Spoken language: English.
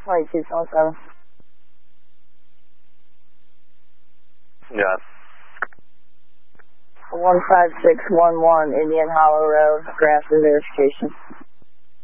2227. Yes. 15611 Indian Hollow Road, Grafton verification.